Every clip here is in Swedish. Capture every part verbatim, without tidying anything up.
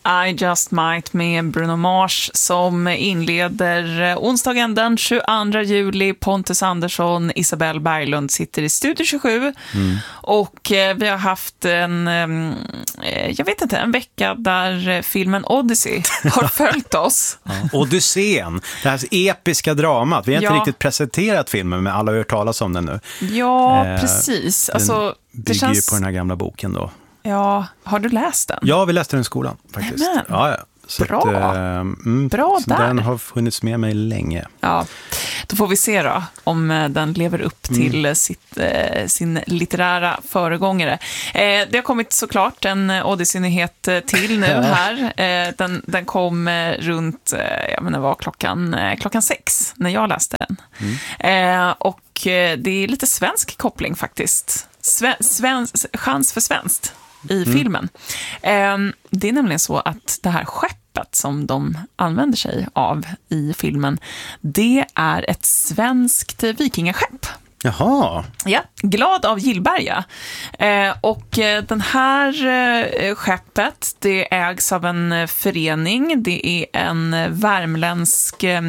I Just Might med Bruno Mars som inleder onsdagen den tjugoandra juli. Pontus Andersson, Isabelle Berglund sitter i Studio tjugosju mm. och eh, vi har haft en eh, jag vet inte, en vecka där filmen Odyssey har följt oss. Ja. Odysseen, det här episka dramat. Vi har inte ja. riktigt presenterat filmen, men alla har hört talas om den nu. Ja, eh, precis. Alltså, den bygger det känns... ju på den här gamla boken då. Ja, har du läst den? Ja, vi läste den i skolan faktiskt. Amen. Ja, ja. Så bra. Att, äh, mm, bra så där. Den har funnits med mig länge. Ja, då får vi se då om den lever upp till mm. sitt, eh, sin litterära föregångare. Eh, det har kommit såklart en Odyssey-nyhet till nu här. Eh, den, den kom runt, eh, jag menar vad, klockan, eh, klockan sex när jag läste den. Mm. Eh, och eh, det är lite svensk koppling faktiskt. Sven, svensk, chans för svenskt i mm. filmen. Eh, det är nämligen så att det här skeppet som de använder sig av i filmen, det är ett svenskt vikingaskepp. Jaha. Ja, Glad av Gillberga. Eh, och eh, den här eh, skeppet, det ägs av en förening. Det är en värmländsk eh,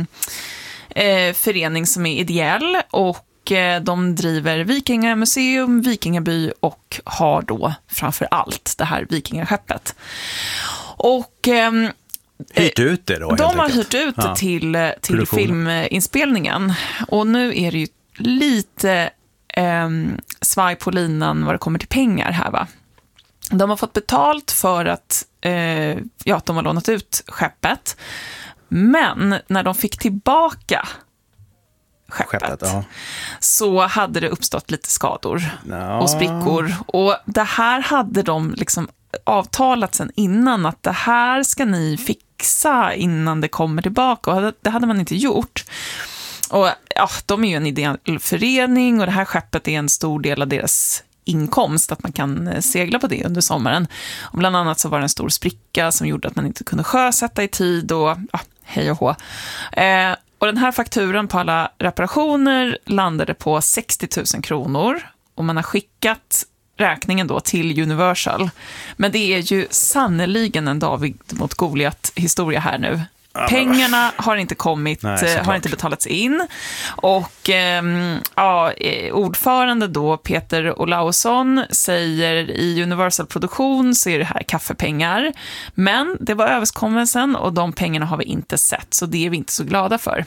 förening som är ideell och de driver Vikingamuseum, Vikingaby och har då framför allt det här vikingaskeppet. Och eh, hyrt ut det då? De har hyrt ut det ja. till, till filminspelningen. Och nu är det ju lite eh, svaj på linan vad det kommer till pengar här, va? De har fått betalt för att eh, ja, de har lånat ut skeppet. Men när de fick tillbaka skeppet, skeppet ja. så hade det uppstått lite skador no. och sprickor. Och det här hade de liksom avtalat sen innan, att det här ska ni fixa innan det kommer tillbaka. Och det hade man inte gjort. Och ja, de är ju en ideell förening och det här skeppet är en stor del av deras inkomst, att man kan segla på det under sommaren. Och bland annat så var det en stor spricka som gjorde att man inte kunde sjösätta i tid och ja, hej och hå. Eh, och den här fakturan på alla reparationer landade på sextio tusen kronor och man har skickat räkningen då till Universal. Men det är ju sannoliken en David mot Goliat historia här nu. Pengarna har inte kommit, Nej, har inte betalats in och eh, ja, ordförande då Peter Olausson säger i Universal Produktion så är det här kaffepengar, men det var överenskommelsen och de pengarna har vi inte sett, så det är vi inte så glada för.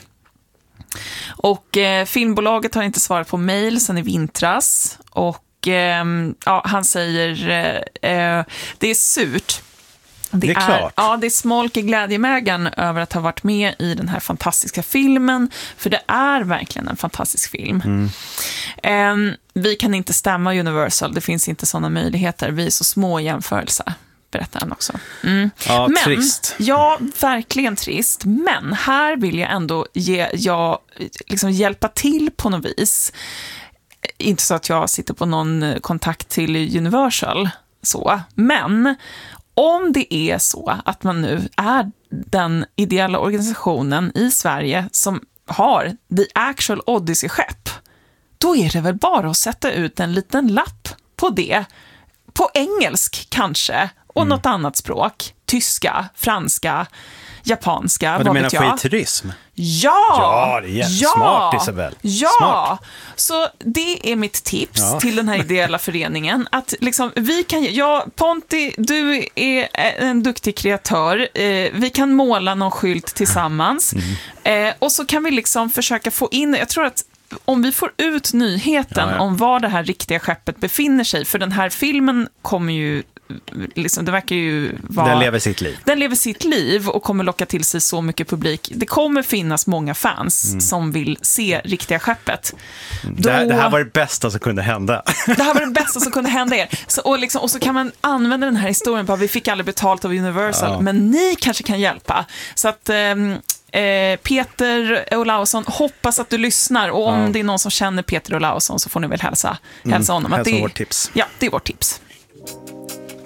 Och eh, filmbolaget har inte svarat på mejl sedan i vintras och eh, ja, han säger eh, det är surt. Det, det är, är klart. Ja, det är smolk i glädjemägaren över att ha varit med i den här fantastiska filmen. För det är verkligen en fantastisk film. Mm. Um, vi kan inte stämma Universal. Det finns inte sådana möjligheter. Vi är så små i jämförelse, berättar han också. Mm. Ja, Men, trist. Ja, verkligen trist. Men här vill jag ändå ge, jag, liksom hjälpa till på något vis. Inte så att jag sitter på någon kontakt till Universal. Så. Men om det är så att man nu är den ideella organisationen i Sverige som har The Actual Odyssey-skepp, då är det väl bara att sätta ut en liten lapp på det. På engelsk kanske, och mm. något annat språk. Tyska, franska, japanska, vad, vad du vet menar jag. skitturism? Ja! Ja, det är jättesmart, ja, Isabel. Ja, Smart. Så det är mitt tips ja. till den här ideella föreningen. Att liksom, vi kan, ja, Ponti, du är en duktig kreatör. Eh, vi kan måla någon skylt tillsammans. Mm. Eh, och så kan vi liksom försöka få in, jag tror att om vi får ut nyheten ja, ja. om var det här riktiga skeppet befinner sig, för den här filmen kommer ju liksom, det verkar ju vara, den lever sitt liv. Den lever sitt liv och kommer locka till sig så mycket publik. Det kommer finnas många fans mm. som vill se riktiga skeppet. Då, det, det här var det bästa som kunde hända. Det här var det bästa som kunde hända er. Så, och, liksom, och så kan man använda den här historien på att vi fick aldrig betalt av Universal, ja. men ni kanske kan hjälpa. Så att ehm, Eh, Peter Olausson, hoppas att du lyssnar, och om ja. det är någon som känner Peter Olausson så får ni väl hälsa, hälsa honom. Mm, att det, hälsa vårt tips. Ja, det är vårt tips.